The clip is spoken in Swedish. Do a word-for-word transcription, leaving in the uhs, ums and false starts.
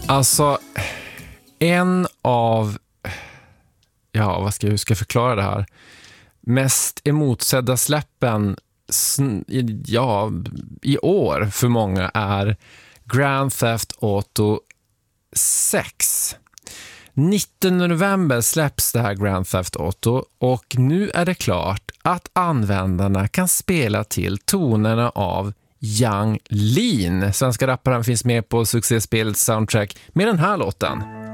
Alltså, en av, ja vad ska jag, hur ska jag förklara det här? Mest emotsedda släppen ja, i år för många är Grand Theft Auto sex. nittonde november släpps det här Grand Theft Auto och nu är det klart att användarna kan spela till tonerna av Yung Lean. Svenska rapparen finns med på succéspelets soundtrack med den här låten.